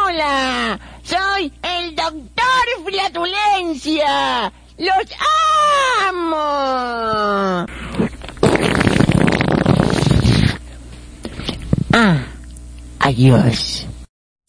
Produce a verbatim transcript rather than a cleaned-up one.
Hola, soy el doctor Flatulencia. ¡Los amo! Ah, adiós.